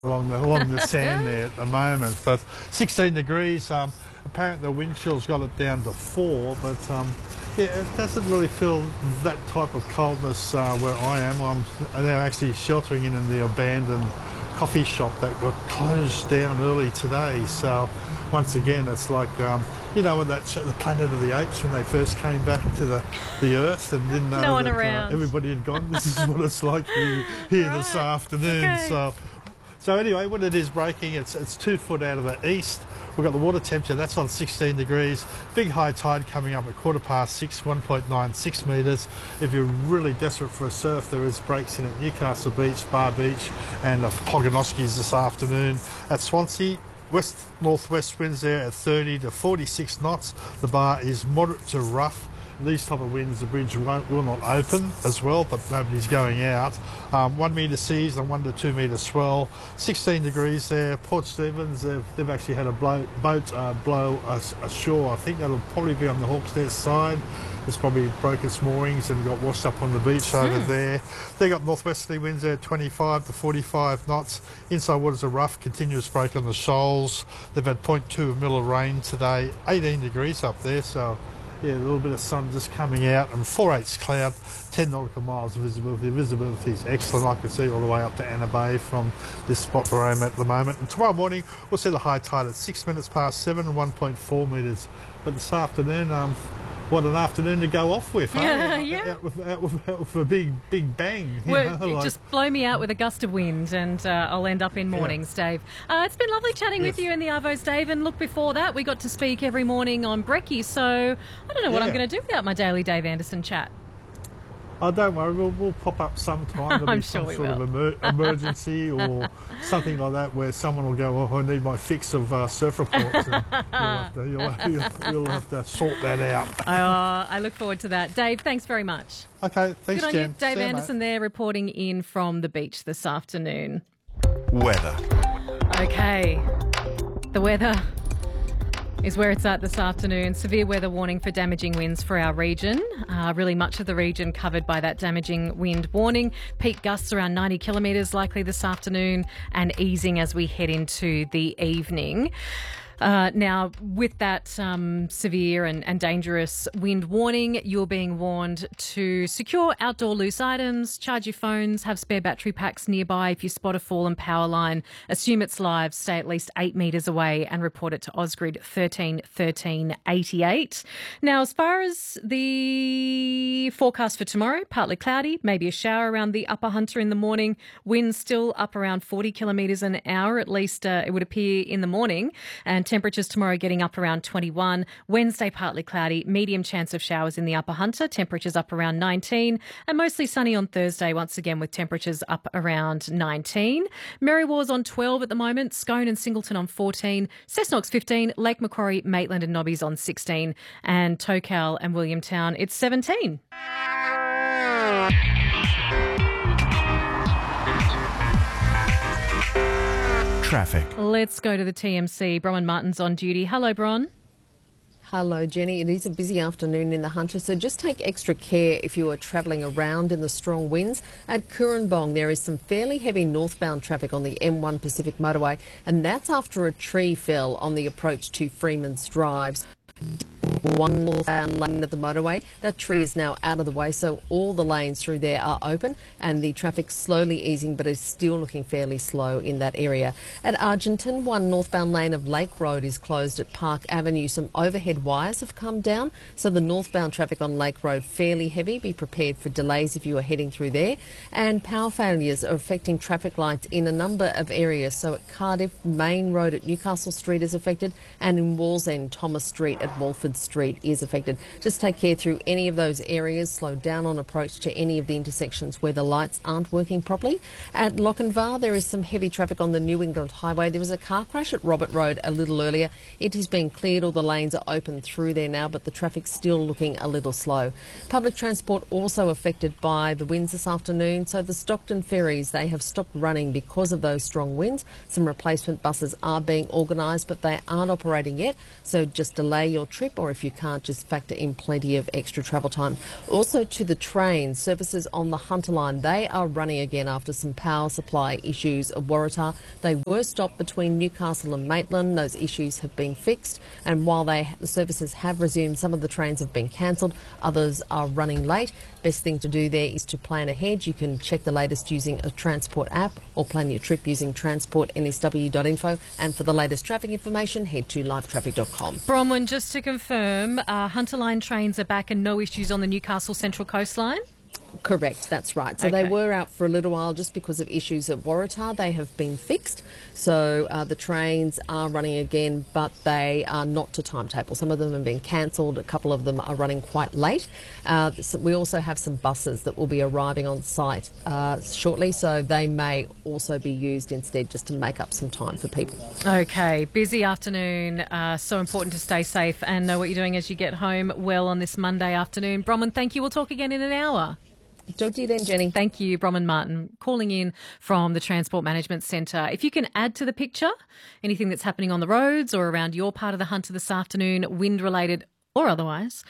along the sand there at the moment. But 16 degrees. Apparently the wind chill's got it down to 4, but yeah, it doesn't really feel that type of coldness where I am. They're actually sheltering in the abandoned coffee shop that got closed down early today. So once again, it's like you know, when the Planet of the Apes, when they first came back to the Earth and didn't know No one that around. everybody had gone. This is what it's like here this afternoon. Okay. So anyway, when it is breaking, it's 2 foot out of the east. We've got the water temperature, that's on 16 degrees. Big high tide coming up at 6:15, 1.96 metres. If you're really desperate for a surf, there is breaks in at Newcastle Beach, Bar Beach and Pogonoskis this afternoon. At Swansea, west-northwest winds there at 30 to 46 knots. The bar is moderate to rough. These type of winds, the bridge will not open as well, but nobody's going out. 1 metre seas and 1 to 2 metre swell. 16 degrees there. Port Stephens, they've actually had a boat blow ashore. I think that'll probably be on the Hawke's Nest side. It's probably broke its moorings and got washed up on the beach over there. They got northwesterly winds there, 25 to 45 knots. Inside waters are rough, continuous break on the shoals. They've had 0.2 mil of rain today. 18 degrees up there, so yeah, a little bit of sun just coming out, and 4/8 cloud, 10 nautical miles of visibility. The visibility is excellent. I can see all the way up to Anna Bay from this spot where I'm at the moment. And tomorrow morning, we'll see the high tide at 6 minutes past 7 and 1.4 metres. But this afternoon, what an afternoon to go off with, huh? Yeah. Out with a big bang. Just blow me out with a gust of wind and I'll end up in mornings, Dave. It's been lovely chatting with you in the Arvos, Dave, and look, before that we got to speak every morning on Brekkie, so I don't know what I'm going to do without my daily Dave Anderson chat. Oh, don't worry, we'll pop up sometime. There'll be some sort of emergency or something like that where someone will go, oh, I need my fix of surf reports. And you'll have to sort that out. I look forward to that. Dave, thanks very much. Okay, thanks, Good on Jen. you. Dave Anderson there reporting in from the beach this afternoon. Weather. Okay, the weather is where it's at this afternoon. Severe weather warning for damaging winds for our region. Really much of the region covered by that damaging wind warning. Peak gusts around 90 kilometres likely this afternoon and easing as we head into the evening. Now, with that severe and dangerous wind warning, you're being warned to secure outdoor loose items, charge your phones, have spare battery packs nearby. If you spot a fallen power line, assume it's live, stay at least 8 metres away and report it to Ausgrid 13 13 88. Now, as far as the forecast for tomorrow, partly cloudy, maybe a shower around the Upper Hunter in the morning, winds still up around 40 kilometres an hour, at least it would appear in the morning, and temperatures tomorrow getting up around 21. Wednesday, partly cloudy, medium chance of showers in the Upper Hunter, temperatures up around 19, and mostly sunny on Thursday, once again with temperatures up around 19. Merrywar's on 12 at the moment, Scone and Singleton on 14, Cessnock's 15, Lake Macquarie, Maitland and Nobby's on 16, and Tocal and Williamtown, it's 17. Traffic. Let's go to the TMC. Bronwyn Martin's on duty. Hello, Bron. Hello, Jenny. It is a busy afternoon in the Hunter, so just take extra care if you are travelling around in the strong winds. At Cooranbong, there is some fairly heavy northbound traffic on the M1 Pacific Motorway, and that's after a tree fell on the approach to Freeman's Drive. One northbound lane of the motorway. That tree is now out of the way, so all the lanes through there are open and the traffic slowly easing, but is still looking fairly slow in that area. At Argenton, one northbound lane of Lake Road is closed at Park Avenue. Some overhead wires have come down, so the northbound traffic on Lake Road fairly heavy. Be prepared for delays if you are heading through there. And power failures are affecting traffic lights in a number of areas. So at Cardiff, Main Road at Newcastle Street is affected, and in Wallsend, Thomas Street at Walford Street is affected. Just take care through any of those areas. Slow down on approach to any of the intersections where the lights aren't working properly. At Lochinvar, there is some heavy traffic on the New England Highway. There was a car crash at Robert Road a little earlier. It has been cleared. All the lanes are open through there now, but the traffic's still looking a little slow. Public transport also affected by the winds this afternoon. So the Stockton ferries, they have stopped running because of those strong winds. Some replacement buses are being organised, but they aren't operating yet. So just delay your trip, or if if you can't, just factor in plenty of extra travel time. Also to the trains, services on the Hunter line, they are running again after some power supply issues at Waratah. They were stopped between Newcastle and Maitland. Those issues have been fixed, and while the services have resumed, some of the trains have been cancelled, others are running late. Best thing to do there is to plan ahead. You can check the latest using a Transport app or plan your trip using transportnsw.info. And for the latest traffic information, head to livetraffic.com. Bronwyn, just to confirm, Hunter line trains are back and no issues on the Newcastle Central Coastline? Correct, that's right. So Okay. they were out for a little while just because of issues at Waratah. They have been fixed. So the trains are running again, but they are not to timetable. Some of them have been cancelled. A couple of them are running quite late. So we also have some buses that will be arriving on site shortly. So they may also be used instead just to make up some time for people. Okay, busy afternoon. So important to stay safe and know what you're doing as you get home well on this Monday afternoon. Bronwyn, thank you. We'll talk again in an hour. Talk to you then, Jenny. Thank you, Bronwyn Martin, calling in from the Transport Management Centre. If you can add to the picture anything that's happening on the roads or around your part of the Hunter this afternoon, wind-related or otherwise,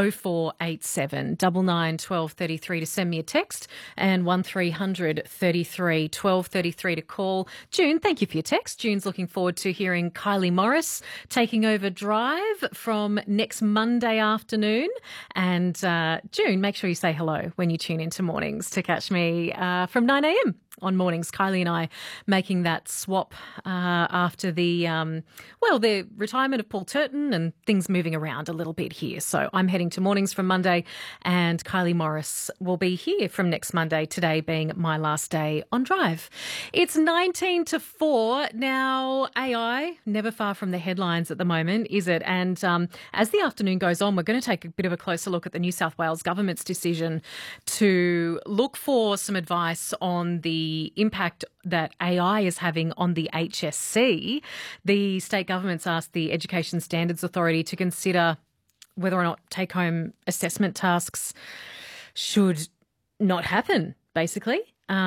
0487 99 12 33 to send me a text and 1300 33 12 33 to call. June, thank you for your text. June's looking forward to hearing Kylie Morris taking over Drive from next Monday afternoon. And June, make sure you say hello when you tune into mornings to catch me from 9 a.m. on mornings. Kylie and I making that swap after the retirement of Paul Turton and things moving around a little bit here. So I'm heading to mornings from Monday and Kylie Morris will be here from next Monday, today being my last day on Drive. It's 19 to 4. Now, AI, never far from the headlines at the moment, is it? And as the afternoon goes on, we're going to take a bit of a closer look at the New South Wales government's decision to look for some advice on the impact that AI is having on the HSC. The state government's asked the Education Standards Authority to consider whether or not take-home assessment tasks should not happen, basically,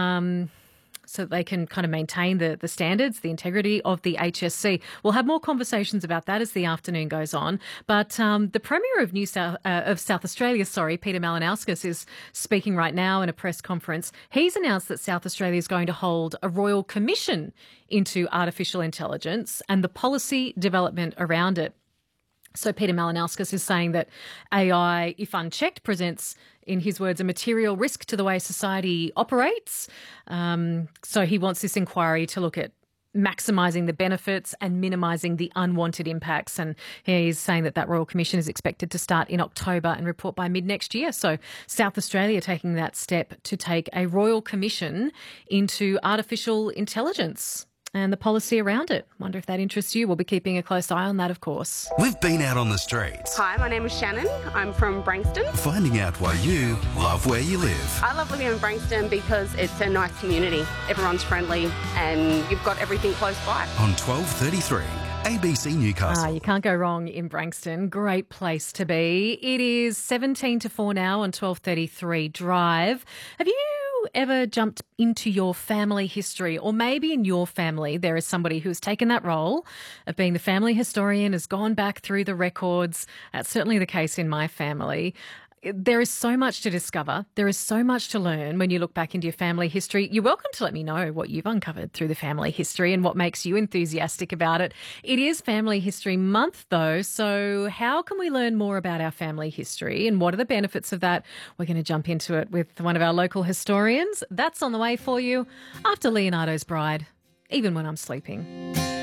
so that they can kind of maintain the standards, the integrity of the HSC. We'll have more conversations about that as the afternoon goes on. But the Premier of South Australia, Peter Malinauskas, is speaking right now in a press conference. He's announced that South Australia is going to hold a royal commission into artificial intelligence and the policy development around it. So Peter Malinauskas is saying that AI, if unchecked, presents, in his words, a material risk to the way society operates. So he wants this inquiry to look at maximising the benefits and minimising the unwanted impacts. And he's saying that Royal Commission is expected to start in October and report by mid-next year. So South Australia taking that step to take a Royal Commission into artificial intelligence and the policy around it. Wonder if that interests you. We'll be keeping a close eye on that, of course. We've been out on the streets, Hi, my name is Shannon. I'm from Branxton. finding out why you love where you live. I love living in Branxton because it's a nice community. Everyone's friendly and you've got everything close by. On 12:33, ABC Newcastle. You can't go wrong in Branxton. Great place to be. It is 17 to 4 now on 12:33 Drive. Have you ever jumped into your family history, or maybe in your family there is somebody who has taken that role of being the family historian, has gone back through the records? That's certainly the case in my family. There is so much to discover. There is so much to learn when you look back into your family history. You're welcome to let me know what you've uncovered through the family history and what makes you enthusiastic about it. It is Family History Month, though, so how can we learn more about our family history and what are the benefits of that? We're going to jump into it with one of our local historians. That's on the way for you after Leonardo's Bride, Even When I'm Sleeping.